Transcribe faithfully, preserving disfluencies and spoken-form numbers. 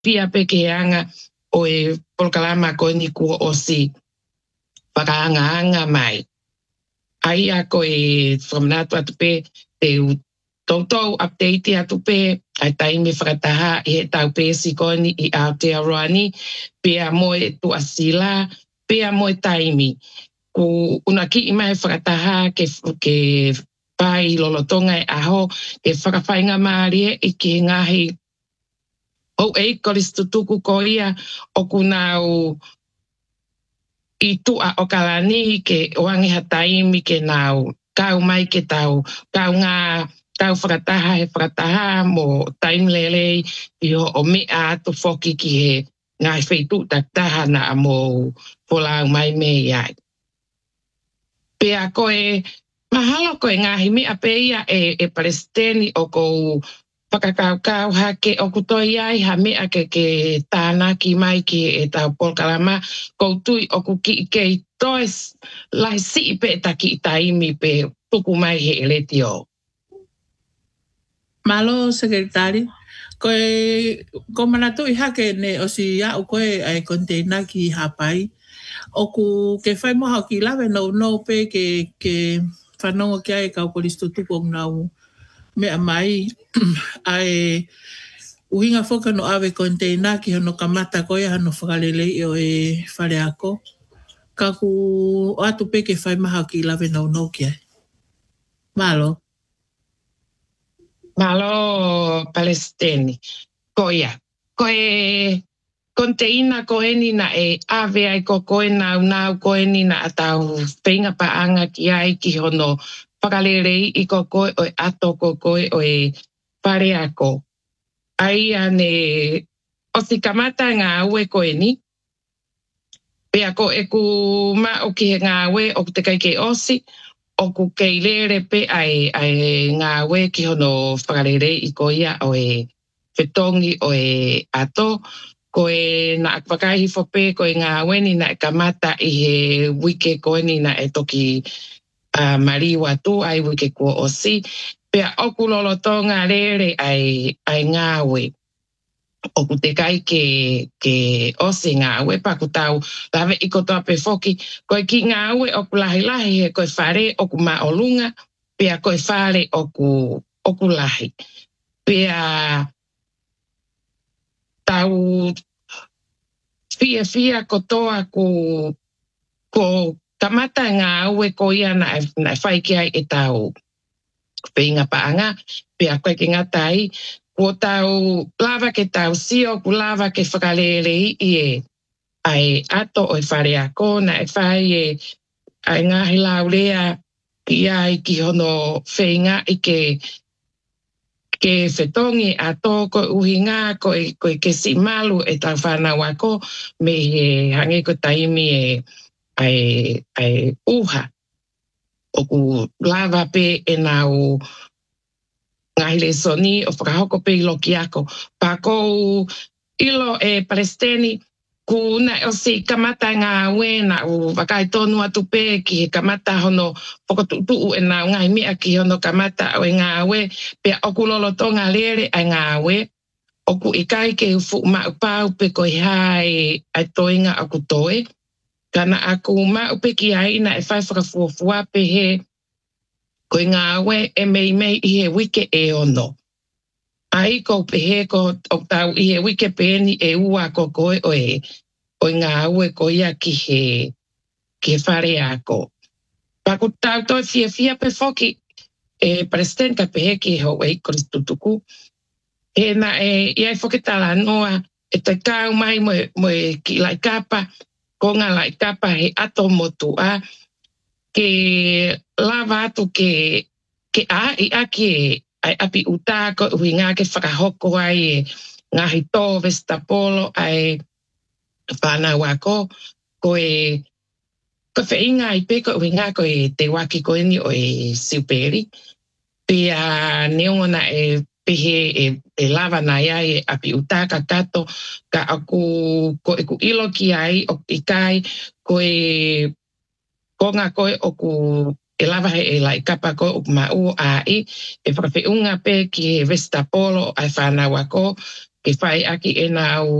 pia pe ke anga o e polkalama ko ni ku o si whakaanga anga mai. Ai a ko e whamanatu atu pe te tautou update atu pe ai taimi whakataha i he tau pe si koni i Aotearoa ni pia moe tu asila pia moe taimi. Ku una ki i mai whakataha ke, ke pai lolotonga e aho ke whakawhainga maarie i ki ngahi o e koristutuku ko ia o kunau i tua o kalani ke oangi hataimi ke nau kau mai ke tau kau ngā tau whakataha he whakataha mo taim lele i ho o mea atu whoki ki he ngai whaitu taktaha na mo polau mai me iai. Pea koe mahalo koe ngahi mea pe ia e, e Palestini o kou whakakaukau hake o kutoi ai ha mea ke ke tānaki mai ki e tau polkalama koutui o kuki ke i toes lai si pe taki i taimi pe tuku mai he eleti o. Malo sekretari, koe ko manatu i hake ne o si ia o koe ai container ki hapai. O ku ke whai moha ki lawe no no pe ke ke whanonga ki ai kau koristo tuku ngau mea mai ai uhinga whoka no awe container ki hono kamata koe hano whakalele i o e whare ako. Ka ku atu pe ke whai maha ki lawe no no ki ai. Malo. Malo Palestini. Koia. Koe konteina koe ni na e ave ai ko koe nau nau koe ni na atau whainga paanga ki ai ki hono whakalere i ko koe o e ato ko koe o e whare ako. Ai ane o si kamata ngā ue koe ni. Pea ko e ku ma o ki he ngā ue o te kai ke osi. O ku kei lere pe ai, ai ngā ue ki hono whakarere i ko ia o e whetongi o e ato. Ko e na akpakahi whope ko e ngā ue ni na e kamata i he wike ko ni na e toki uh, mariwa tu ai wike ko osi. Pea oku lolotonga lere ai, ai ngā ue. O ku te kai ke, ke osi ngā ue pa ku tau lawe i kotoa pe whoki. Koe ki ngā ue o ku lahi lahi he koe whare o ku maolunga, pea koe whare o ku, o ku lahi. Pea tau fia fia kotoa ku ko kamata ngā ue ko ia na, na whai ki ai e tau whinga paanga, pea koe ki ngatai. Ko tau lava ke tau sio, ku lava ke whakalele i e ai ato o e whare ako, na e whai e ai ngahi laurea i ai ki hono whinga i ke ke whetongi ato ko uhinga ko e, ko e ke si malu e tau whanau ako me he hange ko taimi e ai, ai uha. O ku lava pe e nau ngahi le soni o whakahoko pe ilo ki ako. Pako ilo e Palestini ku na o si kamata ngā ue na u wakai tonu atu pe ki he kamata hono whakatutu e nā ngai mea ki hono kamata o e ngā ue pe oku lolotonga lere ai ngā ue. Oku i kai ke ufu ma upau pe ko i hai ai toinga aku toe. Kana aku ma upe ki ai na e whai whakafuafua pe he ko i ngā ue e mei mei i he wike e ono. Ai ko pehe ko o tau i he wike peni e ua ko koe o e o i ngā ue ko ia ki he ki he whare ako. Paku tau toi fia fia pe whoki e Palestine ka pehe ki he ho e koristutuku. He na e iai whoki tala noa e te kau mai mo, mo e ki lai kapa, ko ngā lai kapa he ato motu a ke lava atu ke, ke a i a ki ai api uta ko ui ngā ke whakahoko ai e ngahi tō Vestapolo ai whanau ako ko e ko whainga i pe ko ui ngā ko e te waki ko ni o e siuperi pia neongona e pehe e, e lava na ia e api uta ka kato ka aku ko e ku ilo ki ai o i kai ko e konga koe o ku e lava he e lai kapa ko o mau a i e whakawhiunga pe ki he Vestapolo ai whanau ako ke whai aki e nā au